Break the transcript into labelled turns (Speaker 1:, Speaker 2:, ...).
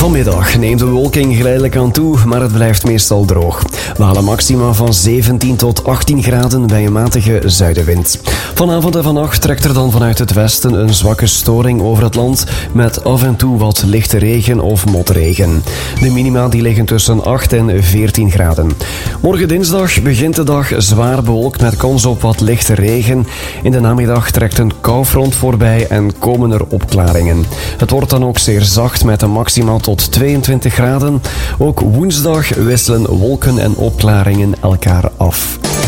Speaker 1: Vanmiddag neemt de bewolking geleidelijk aan toe, maar het blijft meestal droog. We halen maxima van 17 tot 18 graden bij een matige zuidenwind. Vanavond en vannacht trekt er dan vanuit het westen een zwakke storing over het land met af en toe wat lichte regen of motregen. De minima die liggen tussen 8 en 14 graden. Morgen dinsdag begint de dag zwaar bewolkt met kans op wat lichte regen. In de namiddag trekt een koufront voorbij en komen er opklaringen. Het wordt dan ook zeer zacht met een maxima tot 22 graden. Ook woensdag wisselen wolken en opklaringen elkaar af.